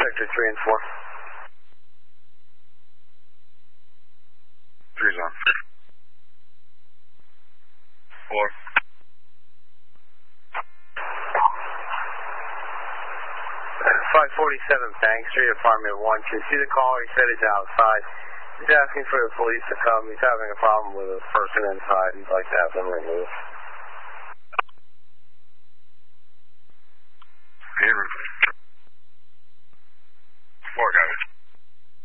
Sector 3 and 4. 3's on. 4. 547 Bank Street, apartment 1. Can you see the caller? He said he's outside. He's asking for the police to come. He's having a problem with a person inside. He'd like to have them removed.